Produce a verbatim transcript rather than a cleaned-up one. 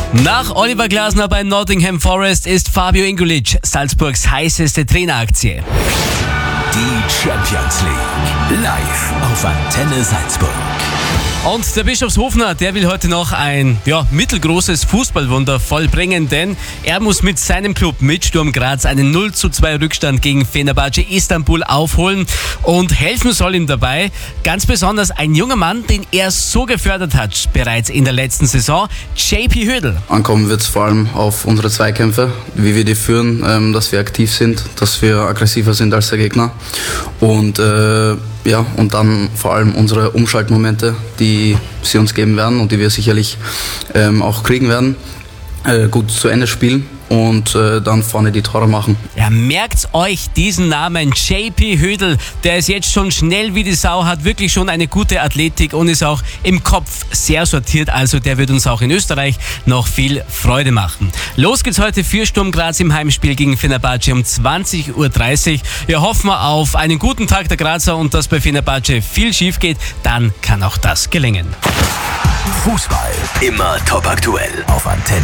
Nach Oliver Glasner bei Nottingham Forest ist Fabio Ingulic Salzburgs heißeste Traineraktie. Die Champions League live auf Antenne Salzburg. Und der Bischofshofener, der will heute noch ein ja, mittelgroßes Fußballwunder vollbringen, denn er muss mit seinem Club mit Sturm Graz einen null zu zwei Rückstand gegen Fenerbahce Istanbul aufholen und helfen soll ihm dabei ganz besonders ein junger Mann, den er so gefördert hat, bereits in der letzten Saison, J P Hödl. Ankommen wird es vor allem auf unsere Zweikämpfe, wie wir die führen, ähm, dass wir aktiv sind, dass wir aggressiver sind als der Gegner und äh, ja, und dann vor allem unsere Umschaltmomente, die sie uns geben werden und die wir sicherlich ähm, auch kriegen werden, äh, gut zu Ende spielen und äh, dann vorne die Tore machen. Ja, merkt euch diesen Namen, J P Hödl, der ist jetzt schon schnell wie die Sau, hat wirklich schon eine gute Athletik und ist auch im Kopf sehr sortiert, also der wird uns auch in Österreich noch viel Freude machen. Los geht's heute für Sturm Graz im Heimspiel gegen Fenerbahce um zwanzig Uhr dreißig. Wir hoffen auf einen guten Tag der Grazer und dass bei Fenerbahce viel schief geht, dann kann auch das gelingen. Fußball immer top aktuell auf Antenne.